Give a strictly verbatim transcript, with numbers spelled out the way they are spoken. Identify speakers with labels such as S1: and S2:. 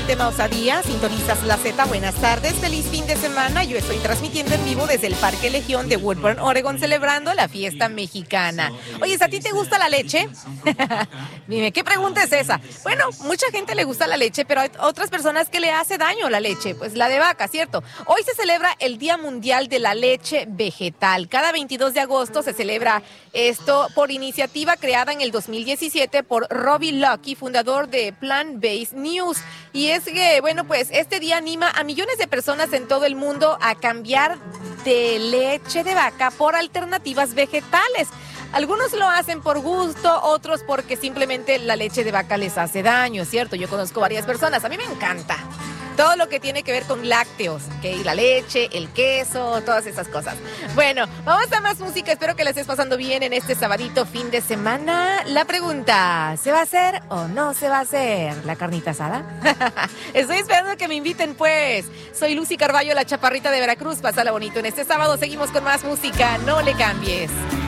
S1: el tema osadía. Sintonizas la Z. Buenas tardes, feliz fin de semana. Yo estoy transmitiendo en vivo desde el Parque Legión de Woodburn, Oregon, celebrando la fiesta mexicana. Oye, ¿a ti te gusta la leche? Dime, ¿qué pregunta es esa? Bueno, mucha gente le gusta la leche, pero hay otras personas que le hace daño la leche, pues la de vaca, ¿cierto? Hoy se celebra el Día Mundial de la Leche Vegetal. Cada veintidós de agosto se celebra esto por iniciativa creada en el dos mil diecisiete por Robbie Lucky, fundador de Plant-Based News. Y es que, bueno, pues este día anima a millones de personas en todo el mundo a cambiar de leche de vaca por alternativas vegetales. Algunos lo hacen por gusto, otros porque simplemente la leche de vaca les hace daño, ¿cierto? Yo conozco varias personas, a mí me encanta todo lo que tiene que ver con lácteos, ¿ok? La leche, el queso, todas esas cosas. Bueno, vamos a más música. Espero que la estés pasando bien en este sabadito fin de semana. La pregunta, ¿se va a hacer o no se va a hacer la carnita asada? Estoy esperando que me inviten, pues. Soy Lucy Carballo, la chaparrita de Veracruz. Pásala bonito. En este sábado seguimos con más música. No le cambies.